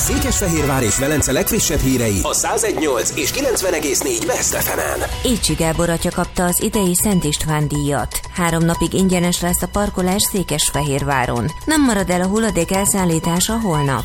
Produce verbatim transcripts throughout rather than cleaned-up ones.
Székesfehérvár és Velence legfrissebb hírei a száz egy nyolc és kilencven egész négy Best ef emen. Écsi Gábor atya kapta az idei Szent István díjat. Három napig ingyenes lesz a parkolás Székesfehérváron. Nem marad el a hulladék elszállítása holnap.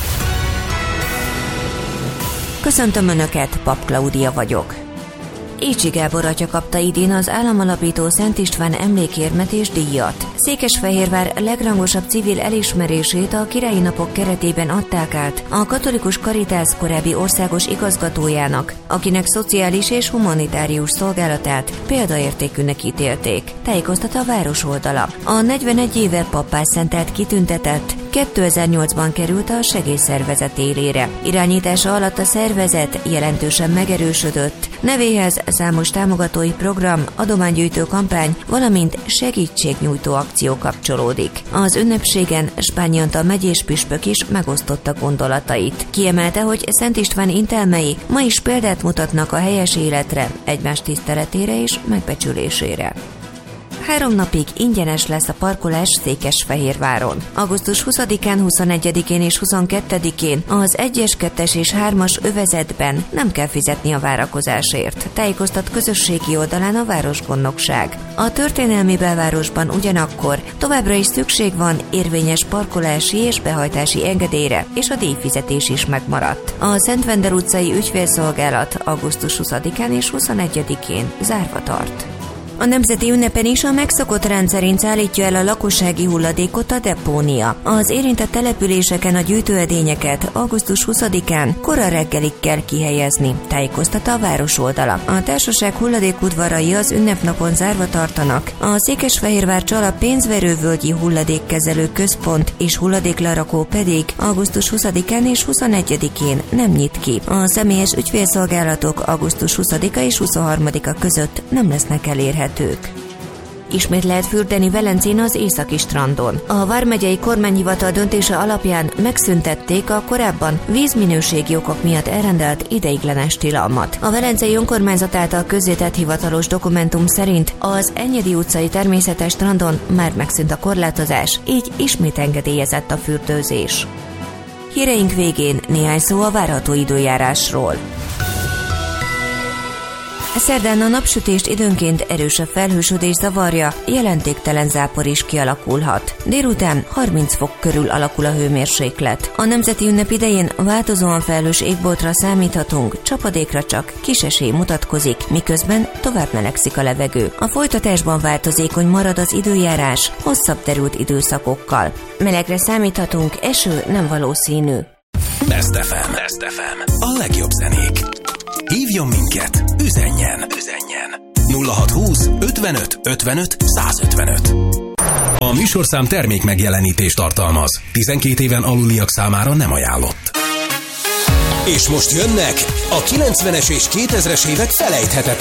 Köszöntöm Önöket, Pap Klaudia vagyok. Écsi Gábor atya kapta idén az államalapító Szent István emlékérmet és díjat. Székesfehérvár legrangosabb civil elismerését a Királyi Napok keretében adták át a Katolikus Caritas korábbi országos igazgatójának, akinek szociális és humanitárius szolgálatát példaértékűnek ítélték, tájékoztat a város oldala. A negyvenegy éve pappá szentelt kitüntetett kétezer-nyolcban került a segélyszervezet élére. Irányítása alatt a szervezet jelentősen megerősödött, nevéhez számos támogatói program, adománygyűjtő kampány, valamint segítségnyújtó akció kapcsolódik. Az ünnepségen Spányi Antal megyés püspök is megosztotta gondolatait. Kiemelte, hogy Szent István intelmei ma is példát mutatnak a helyes életre, egymás tiszteletére és megbecsülésére. Három napig ingyenes lesz a parkolás Székesfehérváron. augusztus huszadikán, huszonegyedikén és huszonkettedikén az egyes, kettes és hármas övezetben nem kell fizetni a várakozásért, tájékoztat közösségi oldalán a városgondnokság. A történelmi belvárosban ugyanakkor továbbra is szükség van érvényes parkolási és behajtási engedélyre, és a díjfizetés is megmaradt. A Szentvender utcai ügyfélszolgálat augusztus huszadikán és huszonegyedikén zárva tart. A nemzeti ünnepen is a megszokott rendszerint szállítja el a lakossági hulladékot a depónia. Az érintett településeken a gyűjtőedényeket augusztus huszadikán kora reggelig kell kihelyezni, tájékoztatta a város oldala. A társaság hulladékudvarai az ünnepnapon zárva tartanak, a Székesfehérvár Csala pénzverővölgyi hulladékkezelő központ és hulladéklerakó pedig augusztus huszadikán és huszonegyedikén nem nyit ki. A személyes ügyfélszolgálatok augusztus huszadika és huszonharmadika között nem lesznek elérhetők. Ismét lehet fürdeni Velencén az északi strandon. A vármegyei kormányhivatal döntése alapján megszüntették a korábban vízminőségi okok miatt elrendelt ideiglenes tilalmat. A Velencei Önkormányzat által közzétett hivatalos dokumentum szerint az Enyedi utcai természetes strandon már megszűnt a korlátozás, így ismét engedélyezett a fürdőzés. Híreink végén néhány szó a várható időjárásról. Szerdán a napsütést időnként erősebb felhősödés zavarja, jelentéktelen zápor is kialakulhat. Délután harminc fok körül alakul a hőmérséklet. A nemzeti ünnep idején változóan felhős égboltra számíthatunk, csapadékra csak kis esély mutatkozik, miközben tovább melegszik a levegő. A folytatásban változékony marad az időjárás, hosszabb terült időszakokkal. Melegre számíthatunk, eső nem valószínű. Best ef em. Best ef em. A legjobb zenék. Hívjon minket, üzenjen, üzenjen. nulla hatszázhúsz ötvenöt ötvenöt százötvenöt. A műsorszám termék megjelenítést tartalmaz. tizenkét éven aluliak számára nem ajánlott. És most jönnek a kilencvenes és kétezres évek felejthetetlen